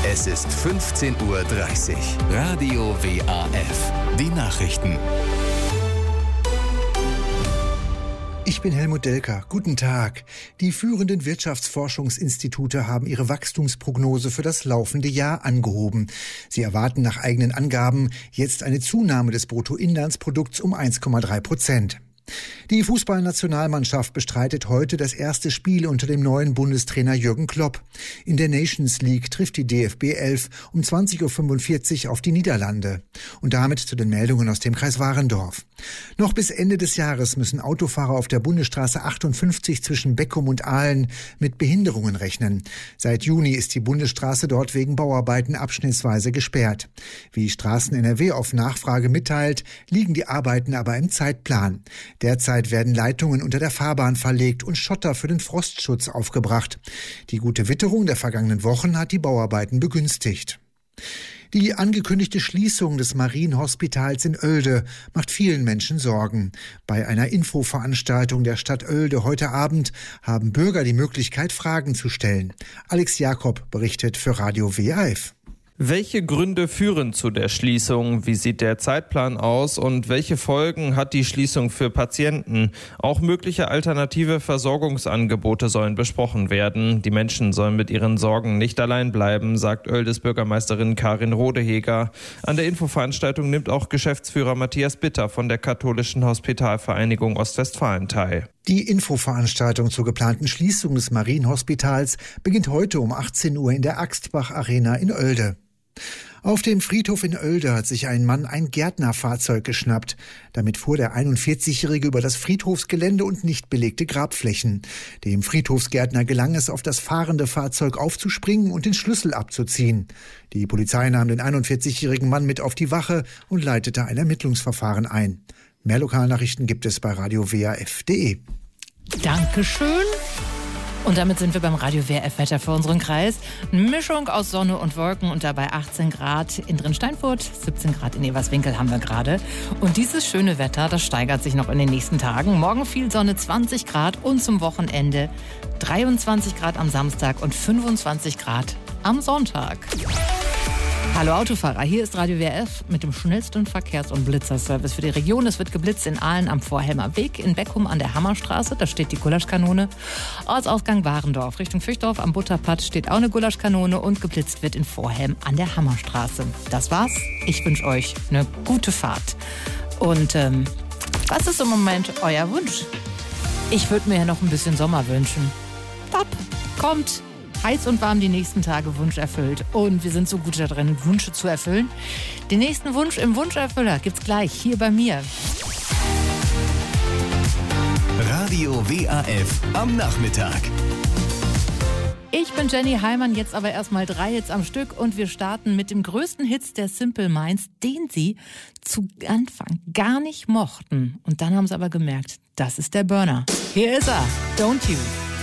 Es ist 15:30 Uhr. Radio WAF. Die Nachrichten. Ich bin Helmut Delker. Guten Tag. Die führenden Wirtschaftsforschungsinstitute haben ihre Wachstumsprognose für das laufende Jahr angehoben. Sie erwarten nach eigenen Angaben jetzt eine Zunahme des Bruttoinlandsprodukts um 1,3%. Die Fußballnationalmannschaft bestreitet heute das erste Spiel unter dem neuen Bundestrainer Jürgen Klopp. In der Nations League trifft die DFB 11 um 20:45 Uhr auf die Niederlande. Und damit zu den Meldungen aus dem Kreis Warendorf. Noch bis Ende des Jahres müssen Autofahrer auf der Bundesstraße 58 zwischen Beckum und Ahlen mit Behinderungen rechnen. Seit Juni ist die Bundesstraße dort wegen Bauarbeiten abschnittsweise gesperrt. Wie Straßen NRW auf Nachfrage mitteilt, liegen die Arbeiten aber im Zeitplan. Derzeit werden Leitungen unter der Fahrbahn verlegt und Schotter für den Frostschutz aufgebracht. Die gute Witterung der vergangenen Wochen hat die Bauarbeiten begünstigt. Die angekündigte Schließung des Marienhospitals in Oelde macht vielen Menschen Sorgen. Bei einer Infoveranstaltung der Stadt Oelde heute Abend haben Bürger die Möglichkeit, Fragen zu stellen. Alex Jakob berichtet für Radio WAF. Welche Gründe führen zu der Schließung? Wie sieht der Zeitplan aus? Und welche Folgen hat die Schließung für Patienten? Auch mögliche alternative Versorgungsangebote sollen besprochen werden. Die Menschen sollen mit ihren Sorgen nicht allein bleiben, sagt Oeldes Bürgermeisterin Karin Rodeheger. An der Infoveranstaltung nimmt auch Geschäftsführer Matthias Bitter von der Katholischen Hospitalvereinigung Ostwestfalen teil. Die Infoveranstaltung zur geplanten Schließung des Marienhospitals beginnt heute um 18 Uhr in der Axtbach Arena in Oelde. Auf dem Friedhof in Oelde hat sich ein Mann ein Gärtnerfahrzeug geschnappt. Damit fuhr der 41-Jährige über das Friedhofsgelände und nicht belegte Grabflächen. Dem Friedhofsgärtner gelang es, auf das fahrende Fahrzeug aufzuspringen und den Schlüssel abzuziehen. Die Polizei nahm den 41-jährigen Mann mit auf die Wache und leitete ein Ermittlungsverfahren ein. Mehr Lokalnachrichten gibt es bei radiowaf.de. Dankeschön. Und damit sind wir beim Radio WAF-Wetter für unseren Kreis. Eine Mischung aus Sonne und Wolken und dabei 18 Grad in Drin-Steinfurt, 17 Grad in Everswinkel haben wir gerade. Und dieses schöne Wetter, das steigert sich noch in den nächsten Tagen. Morgen viel Sonne, 20 Grad und zum Wochenende 23 Grad am Samstag und 25 Grad am Sonntag. Hallo Autofahrer, hier ist Radio WAF mit dem schnellsten Verkehrs- und Blitzerservice für die Region. Es wird geblitzt in Ahlen am Vorhelmer Weg, in Beckum an der Hammerstraße, da steht die Gulaschkanone. Ortsausgang Warendorf, Richtung Füchdorf am Butterpad steht auch eine Gulaschkanone und geblitzt wird in Vorhelm an der Hammerstraße. Das war's, ich wünsche euch eine gute Fahrt. Und was ist im Moment euer Wunsch? Ich würde mir ja noch ein bisschen Sommer wünschen. Top, kommt! Heiß und warm die nächsten Tage, Wunsch erfüllt. Und wir sind so gut da drin, Wünsche zu erfüllen. Den nächsten Wunsch im Wunscherfüller gibt's gleich hier bei mir. Radio WAF am Nachmittag. Ich bin Jenny Heimann, jetzt aber erstmal 3 Hits am Stück und wir starten mit dem größten Hit der Simple Minds, den sie zu Anfang gar nicht mochten. Und dann haben sie aber gemerkt, das ist der Burner. Hier ist er, Don't You.